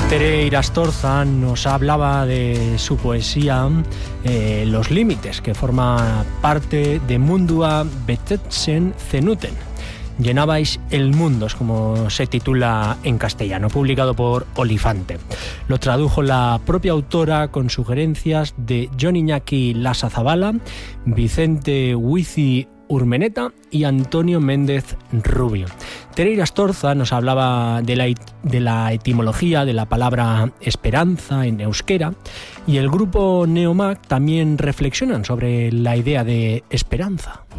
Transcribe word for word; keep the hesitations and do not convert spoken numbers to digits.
Tere Irastorza nos hablaba de su poesía eh, Los límites, que forma parte de Mundua betetzen zenuten. Llenabais el mundo, es como se titula en castellano, publicado por Olifante. Lo tradujo la propia autora con sugerencias de Jon Iñaki Lasazabala, Vicente Huizi Urmeneta y Antonio Méndez Rubio. Tere Irastorza nos hablaba de la, de la etimología de la palabra esperanza en euskera, y el grupo Neomag también reflexionan sobre la idea de esperanza.